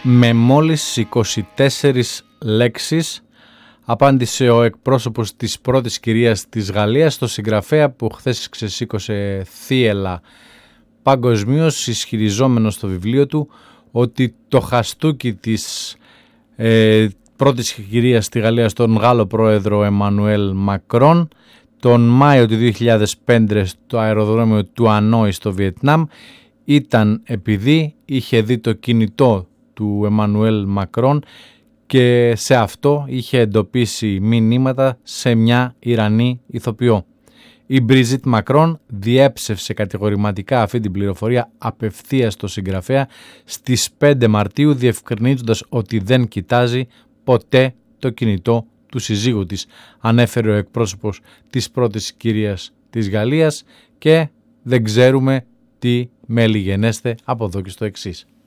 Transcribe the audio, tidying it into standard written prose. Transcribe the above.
με μόλις 24 λέξεις, απάντησε ο εκπρόσωπος της πρώτης κυρίας της Γαλλίας στο συγγραφέα που χθες ξεσήκωσε θύελλα παγκοσμίως, ισχυριζόμενο στο βιβλίο του ότι το χαστούκι της πρώτης κυρίας στη Γαλλία στον Γάλλο πρόεδρο Εμμανουέλ Μακρόν τον Μάιο του 2005 στο αεροδρόμιο του Ανόη στο Βιετνάμ ήταν επειδή είχε δει το κινητό του Εμμανουέλ Μακρόν και σε αυτό είχε εντοπίσει μηνύματα σε μια Ιρανή ηθοποιό. Η Μπριζίτ Μακρόν διέψευσε κατηγορηματικά αυτή την πληροφορία απευθείας στο συγγραφέα στις 5 Μαρτίου, διευκρινίζοντας ότι δεν κοιτάζει ποτέ το κινητό του συζύγου της, ανέφερε ο εκπρόσωπος της πρώτης κυρίας της Γαλλίας, και δεν ξέρουμε τι μέλη γενέστε από εδώ και στο εξής.